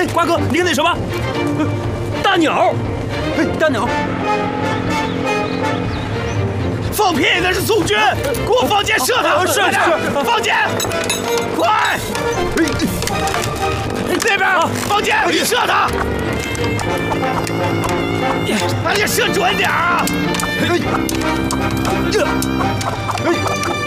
瓜哥，你看那什么？大鸟！ 哎，大鸟！ 放屁！那是宋军，给我放箭射他！ 是， 放箭！快！那边放箭，你射他！哎呀，射准点啊！